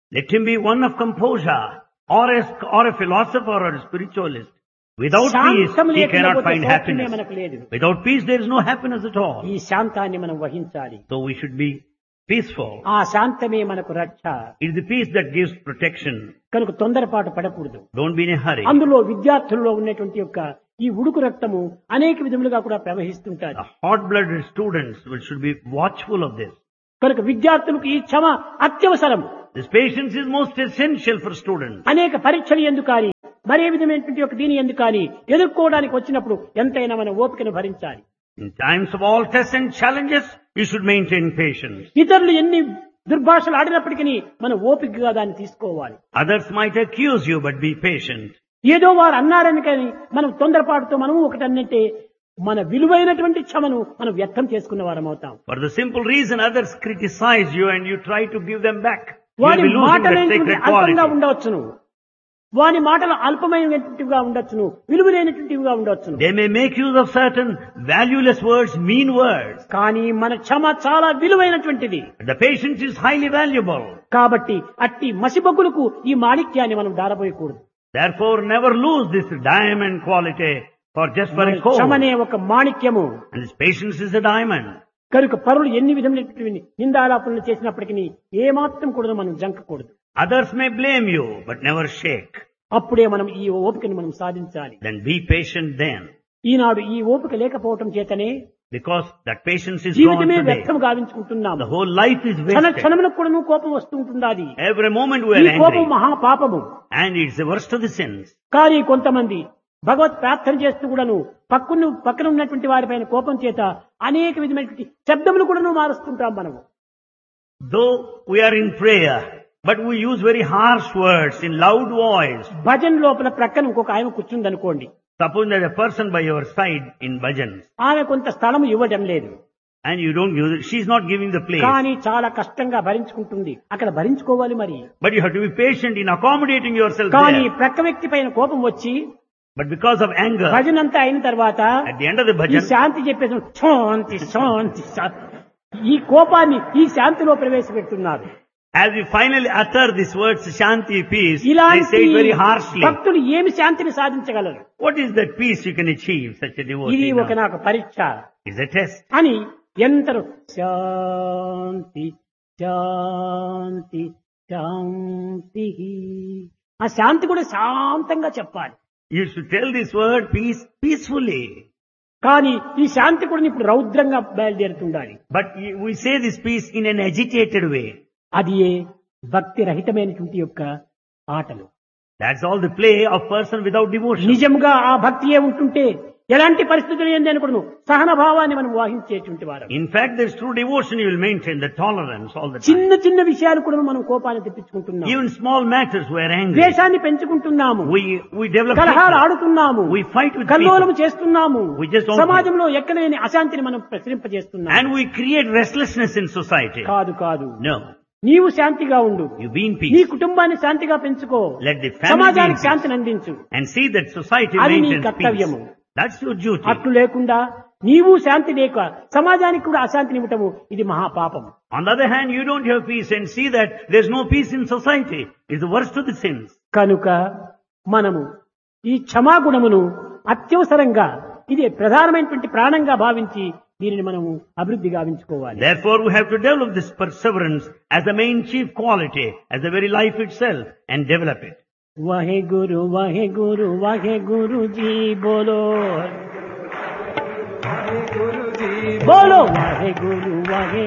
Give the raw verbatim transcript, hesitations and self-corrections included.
Let him be one of composure, or a, or a philosopher or a spiritualist. Without peace, శాంతం he cannot లేకపోతే find సౌఖ్యమే happiness. మనకు లేదు. Without peace, there is no happiness at all. ఈ శాంతాన్ని మనం వహించాలి. So we should be peaceful. ఆ శాంతమే మనకు రక్ష. It is the peace that gives protection. కనుక తొందరపాటు పడకూడదు. Don't be in a hurry. అందులో విద్యార్థుల్లో ఉన్నటువంటి యొక్క ఈ ఉడుకు రక్తము అనేక విధములుగా కూడా ప్రవహిస్తుంటారు. The hot-blooded students will should be watchful of this. కనుక విద్యార్థులకు ఈ క్షమ అత్యవసరం. This patience is most essential for students. అనేక పరీక్షలు ఎందుకు కానీ మరే విధమైనటువంటి ఒక దీని ఎందుకు కానీ ఎదుర్కోవడానికి వచ్చినప్పుడు ఎంతైనా మన ఓపికను భరించాలి. In times of all tests and challenges, you should maintain patience. ఇతరులు ఎన్ని దుర్భాషలు ఆడినప్పటికీ మన ఓపికగా దాన్ని తీసుకోవాలి. Others might accuse you, but be patient. ఏదో వారు అన్నారని కానీ మనం తొందరపాటుతో మనము ఒకటన్నంటే మన విలువైనటువంటి క్షమను మనం వ్యర్థం చేసుకున్న వారం అవుతాం. For the simple reason others criticize you and you try to give them back, you will వారి be losing మాటలు that sacred అల్పంగా quality. ఉండవచ్చును, వారి మాటలు అల్పమైనటువంటివిగా ఉండొచ్చును, విలువైనటువంటివిగా ఉండొచ్చును. They may make use of certain valueless words, mean words. కానీ మన క్షమ చాలా విలువైనటువంటిది. The patience is highly valuable. కాబట్టి అట్టి మసిబొగ్గులకు ఈ మాణిక్యాన్ని మనం దారబోయకూడదు. Therefore, never lose this diamond quality for just for a coal. క్షమనే ఒక మాణిక్యము. And this patience is a diamond. కనుక పరులు ఎన్ని విధములైనటువంటి నిందాలాపనలు చేసినప్పటికీ ఏమాత్రం కూడా మనం జంకకూడదు. Others may blame you, but never shake. అప్పుడే మనం ఈ ఓపికను మనం సాధించాలి. Then be patient then. ఈనాడు ఈ ఓపిక లేకపోవటం చేతనే Because that patience is gone జీవితమే today. వ్యర్థం గావించుకుంటున్నాము. The whole life is క్షణ wasted. క్షణములకు కూడా కోపం వస్తూ ఉంటున్నది. Every moment we ఈ are కోపం angry. మహా పాపము. And it's the worst of the sins. కానీ కొంతమంది భగవత్ ప్రార్థన చేస్తూ కూడాను పక్కన పక్కన ఉన్నటువంటి వారిపైన కోపం చేత అనేక విధమైనటువంటి శబ్దములు కూడాను మారుస్తుంటాం మనము. Though we are in prayer, but we use very harsh words in loud voice. భజన లోపల ప్రక్కన ఇంకొక ఆయన కూర్చుందనుకోండి. Suppose there's a person by your side in bhajans. ఆమె కొంత స్థలం ఇవ్వడం లేదు. And you don't give, she's not giving the place. కానీ చాలా కష్టంగా భరించుకుంటుంది. అక్కడ భరించుకోవాలి మరి. But you have to be patient in accommodating yourself కానీ there. ప్రక్క వ్యక్తి పైన కోపం వచ్చి But because of anger, భజన అంతా అయిన తర్వాత at the end of the ఈ bhajan, శాంతి చెప్పేసి శాంతి శాంతి శాంతి ఈ కోపాన్ని ఈ శాంతిలో ప్రవేశపెడుతున్నారు. as we finally utter these words, Shanti, peace, they ఇలాంటి say it very harshly. భక్తులు ఏమి శాంతిని సాధించగలరు? What is that peace you can achieve, such a ఇది devotee? ఒక now? నాకు పరీక్ష It's a test. అని ఎంతరు శాంతి శాంతి శాంతి ఆ శాంతి కూడా శాంతంగా చెప్పాలి. You should tell this word peace peacefully. కానీ ఈ శాంతి కూడా ఇప్పుడు రౌద్రంగా బయలుదేరుతుండాలి. But y- we say this peace in an agitated way. అది ఏ భక్తి రహితమైనటువంటి యొక్క ఆటలు. That's all the play of person without devotion. నిజంగా ఆ భక్తియే ఉంటుంటే ఎలాంటి పరిస్థితులు ఏంది అనుకును సహన భావాన్ని మనం వాహించేటువంటి వారు. In fact, there's true devotion, you will maintain the tolerance all the time. చిన్న చిన్న విషయాలు కూడా మనం కోపాన్ని తెప్పించుకుంటున్నాం. Even small matters we are angry. ద్వేషాన్ని పెంచుకుంటున్నాము. We, we develop కలహాలు hatred. ఆడుతున్నాము. We fight with కల్లోలము people. చేస్తున్నాము. We just don't- సమాజంలో ఎక్కడలేని అశాంతిని మనం ప్రసరింపజేస్తున్నాము. And we create restlessness in society. కాదు కాదు No. నీవు శాంతిగా ఉండు. You be in నీ peace. కుటుంబాన్ని శాంతిగా పెంచుకో. Let the family be in సమాజానికి peace. శాంతిని అందించు. And see that society అది నీ maintains peace. కర్తవ్యము. That's your duty. అట్లు లేకుండా నీవు శాంతి లేక సమాజానికి కూడా అశాంతిని ఇవ్వటము ఇది మహాపాపము. On the other hand, you don't have peace and see that there's no peace in society. It's the worst of the sins. కనుక మనము ఈ క్షమాగుణమును అత్యవసరంగా ఇది ప్రధానమైనటువంటి ప్రాణంగా భావించి దీనిని మనము అభివృద్ధి గావించుకోవాలి. Therefore, we have to develop this perseverance as the main chief quality, as the very life itself, and develop it. Wahe Guru Wahe Guru Wahe Guru जी बोलो बोलो वाहे गुरु वाहे